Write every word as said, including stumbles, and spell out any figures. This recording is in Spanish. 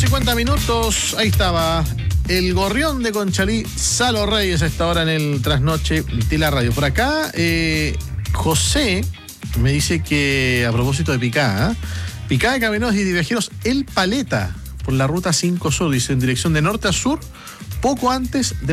cincuenta minutos, ahí estaba el gorrión de Conchalí, Salo Reyes, a esta hora en el trasnoche de la radio. Por acá, eh, José me dice que, a propósito de picada, ¿eh? picada de camioneros y de viajeros El Paleta, por la ruta cinco Sur, dice, en dirección de norte a sur, poco antes de